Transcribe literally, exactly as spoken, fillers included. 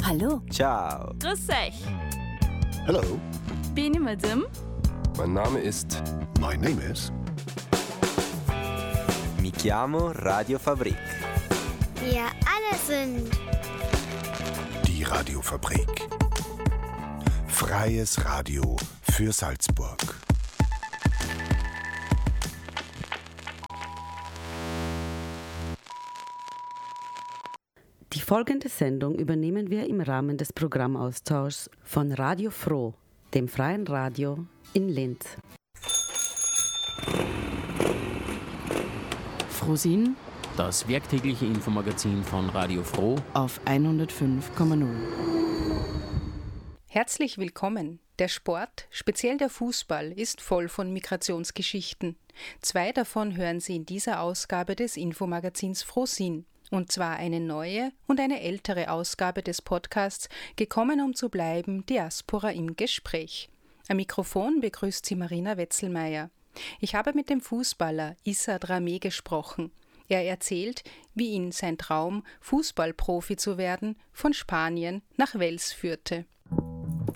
Hallo. Ciao. Grüß euch. Hello. Bin ich Madame? Mein Name ist... My name is... Mi chiamo Radio Fabrik. Wir alle sind Die Radiofabrik. Freies Radio für Salzburg. Die folgende Sendung übernehmen wir im Rahmen des Programmaustauschs von Radio Froh, dem freien Radio in Linz. Frohsinn, das werktägliche Infomagazin von Radio Froh auf hundertfünf Komma null. Herzlich willkommen. Der Sport, speziell der Fußball, ist voll von Migrationsgeschichten. Zwei davon hören Sie in dieser Ausgabe des Infomagazins Frohsinn. Und zwar eine neue und eine ältere Ausgabe des Podcasts Gekommen um zu bleiben, Diaspora im Gespräch. Am Mikrofon begrüßt Sie Marina Wetzelmeier. Ich habe mit dem Fußballer Issa Dramé gesprochen. Er erzählt, wie ihn sein Traum, Fußballprofi zu werden, von Spanien nach Wels führte.